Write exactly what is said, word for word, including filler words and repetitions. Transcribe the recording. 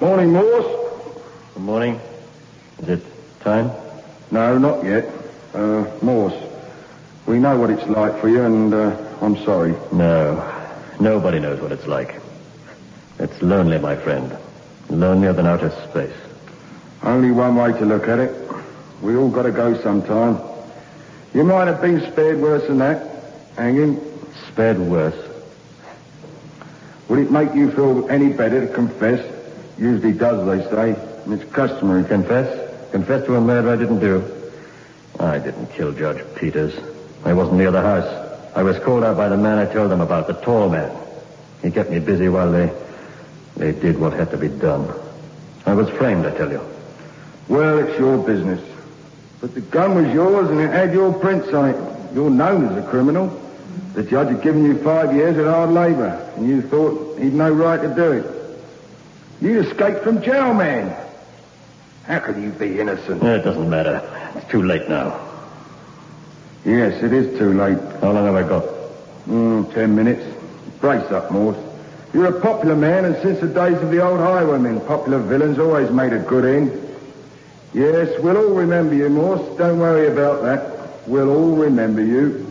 Morning, Morse. Good morning. Is it time? No, not yet. Uh, Morse, we know what it's like for you, and uh, I'm sorry. No. Nobody knows what it's like. It's lonely, my friend. Lonelier than outer space. Only one way to look at it. We all got to go sometime. You might have been spared worse than that. Hanging. Spared worse. Would it make you feel any better to confess? Usually does, they say. And it's customary. Confess? Confess to a murder I didn't do. I didn't kill Judge Peters. I wasn't near the house. I was called out by the man I told them about, the tall man. He kept me busy while they... they did what had to be done. I was framed, I tell you. Well, it's your business. But the gun was yours and it had your prints on it. You're known as a criminal. The judge had given you five years at hard labor, and you thought he'd no right to do it. You escaped from jail, man. How could you be innocent? It doesn't matter. It's too late now. Yes, it is too late. How long have I got? Mm, ten minutes. Brace up, Morse. You're a popular man, and since the days of the old highwaymen, popular villains always made a good end. Yes, we'll all remember you, Morse. Don't worry about that. We'll all remember you.